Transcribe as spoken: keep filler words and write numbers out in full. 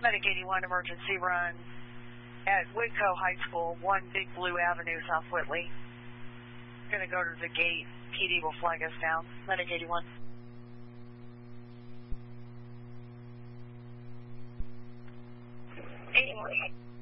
Medic eighty-one, emergency run at Whitco High School, one Big Blue Avenue, South Whitley. Going to go to the gate. P D will flag us down. Medic eighty-one. eighty-one.